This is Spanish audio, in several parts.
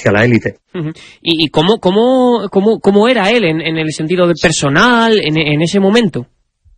hacia la élite. ¿Y cómo era él en el sentido de personal en ese momento?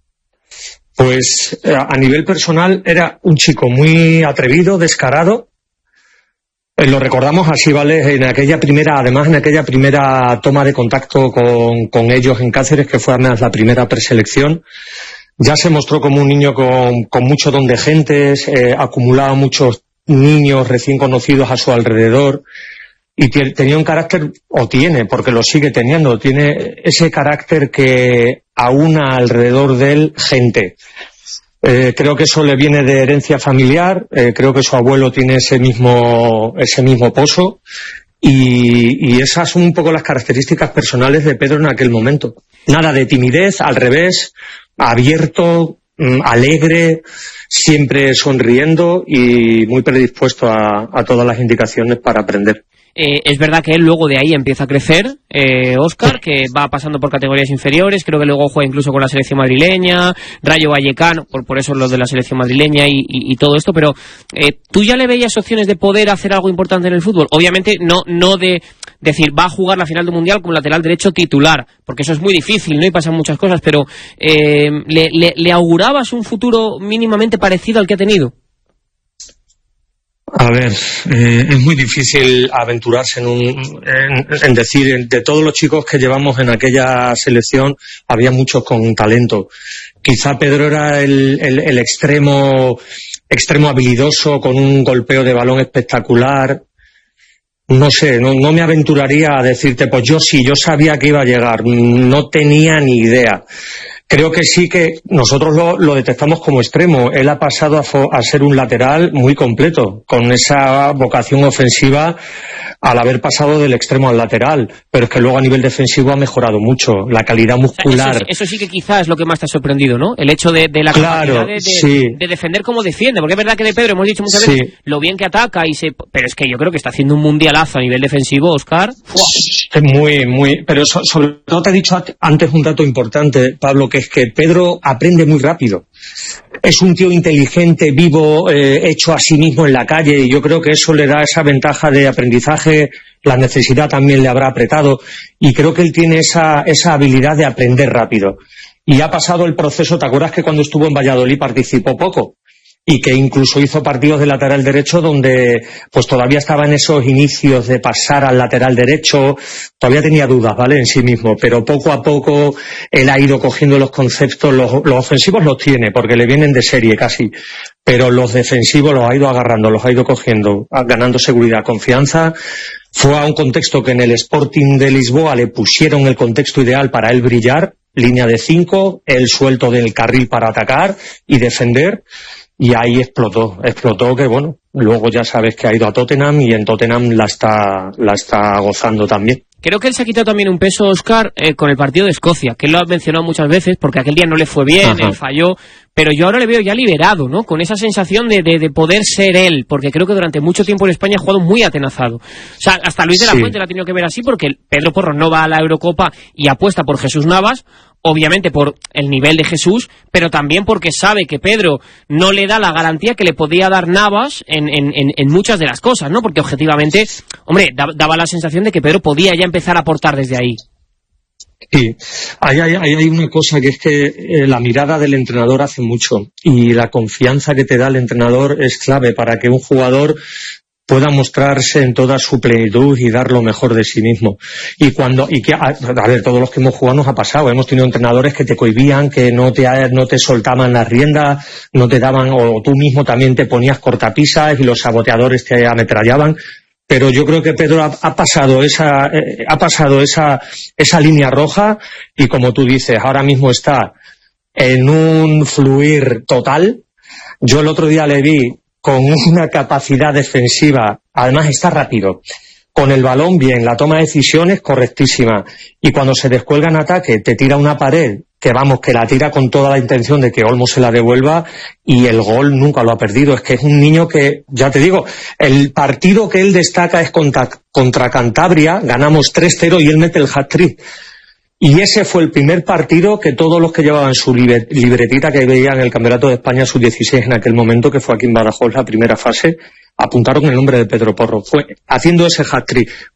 Pues a nivel personal era un chico muy atrevido, descarado. Lo recordamos así, ¿vale? En aquella primera toma de contacto con ellos en Cáceres, que fue además la primera preselección, ya se mostró como un niño con mucho don de gentes, acumulaba muchos niños recién conocidos a su alrededor, y tenía un carácter, o tiene, porque lo sigue teniendo, tiene ese carácter que aúna alrededor de él gente. Creo que eso le viene de herencia familiar, creo que su abuelo tiene ese mismo pozo, y esas son un poco las características personales de Pedro en aquel momento. Nada de timidez, al revés, abierto, alegre, siempre sonriendo y muy predispuesto a todas las indicaciones para aprender. Es verdad que él luego de ahí empieza a crecer, Óscar, que va pasando por categorías inferiores, creo que luego juega incluso con la selección madrileña, Rayo Vallecano, por eso lo de la selección madrileña y todo esto, pero ¿tú ya le veías opciones de poder hacer algo importante en el fútbol? Obviamente no de decir, va a jugar la final del Mundial como lateral derecho titular, porque eso es muy difícil, ¿no? Y pasan muchas cosas, pero ¿le augurabas un futuro mínimamente parecido al que ha tenido? A ver, es muy difícil aventurarse en decir, de todos los chicos que llevamos en aquella selección, había muchos con talento. Quizá Pedro era el extremo habilidoso, con un golpeo de balón espectacular. No sé, no me aventuraría a decirte, pues yo sabía que iba a llegar, no tenía ni idea. Creo que sí que nosotros lo detectamos como extremo. Él ha pasado a ser un lateral muy completo, con esa vocación ofensiva al haber pasado del extremo al lateral. Pero es que luego a nivel defensivo ha mejorado mucho. La calidad muscular. O sea, eso sí que quizás es lo que más te ha sorprendido, ¿no? El hecho de la capacidad de defender como defiende. Porque es verdad que de Pedro hemos dicho muchas veces lo bien que ataca, pero es que yo creo que está haciendo un mundialazo a nivel defensivo, Óscar. Es muy... Pero sobre todo te he dicho antes un dato importante, Pablo, que es que Pedro aprende muy rápido. Es un tío inteligente, vivo, hecho a sí mismo en la calle, y yo creo que eso le da esa ventaja de aprendizaje. La necesidad también le habrá apretado, y creo que él tiene esa habilidad de aprender rápido. Y ha pasado el proceso. ¿Te acuerdas que cuando estuvo en Valladolid participó poco? Y que incluso hizo partidos de lateral derecho donde pues todavía estaba en esos inicios de pasar al lateral derecho, todavía tenía dudas, ¿vale?, en sí mismo, pero poco a poco él ha ido cogiendo los conceptos. Los ofensivos los tiene, porque le vienen de serie casi, pero los defensivos los ha ido agarrando, los ha ido cogiendo, ganando seguridad, confianza. Fue a un contexto que en el Sporting de Lisboa le pusieron el contexto ideal para él brillar, línea de 5, él suelto del carril para atacar y defender. Y ahí explotó que bueno, luego ya sabes que ha ido a Tottenham, y en Tottenham la está gozando también. Creo que él se ha quitado también un peso, Óscar, con el partido de Escocia, que él lo ha mencionado muchas veces, porque aquel día no le fue bien, él falló, pero yo ahora le veo ya liberado, ¿no? Con esa sensación de poder ser él, porque creo que durante mucho tiempo en España ha jugado muy atenazado. O sea, hasta Luis de la Fuente lo ha tenido que ver así, porque Pedro Porro no va a la Eurocopa y apuesta por Jesús Navas, obviamente por el nivel de Jesús, pero también porque sabe que Pedro no le da la garantía que le podía dar Navas en muchas de las cosas, ¿no? Porque objetivamente, hombre, daba la sensación de que Pedro podía ya empezar a aportar desde ahí. Sí, hay una cosa, que es que la mirada del entrenador hace mucho, y la confianza que te da el entrenador es clave para que un jugador pueda mostrarse en toda su plenitud y dar lo mejor de sí mismo. A ver, todos los que hemos jugado nos ha pasado. Hemos tenido entrenadores que te cohibían, que no te soltaban las riendas, no te daban, o tú mismo también te ponías cortapisas y los saboteadores te ametrallaban. Pero yo creo que Pedro ha pasado esa línea roja, y como tú dices, ahora mismo está en un fluir total. Yo el otro día le vi con una capacidad defensiva, además está rápido, con el balón bien, la toma de decisiones correctísima, y cuando se descuelga en ataque te tira una pared, que la tira con toda la intención de que Olmo se la devuelva, y el gol nunca lo ha perdido. Es que es un niño que, ya te digo, el partido que él destaca es contra Cantabria, ganamos 3-0 y él mete el hat-trick. Y ese fue el primer partido que todos los que llevaban su libretita que veían el Campeonato de España Sub-16 en aquel momento, que fue aquí en Badajoz la primera fase, apuntaron el nombre de Pedro Porro. Fue haciendo ese hat-trick.